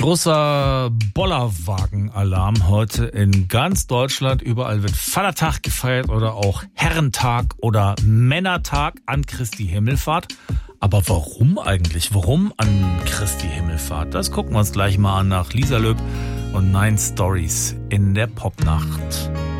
Großer Bollerwagen-Alarm heute in ganz Deutschland. Überall wird Vatertag gefeiert oder auch Herrentag oder Männertag an Christi Himmelfahrt. Aber warum eigentlich? Warum an Christi Himmelfahrt? Das gucken wir uns gleich mal an nach Lisa Löb und 9 Stories in der Popnacht.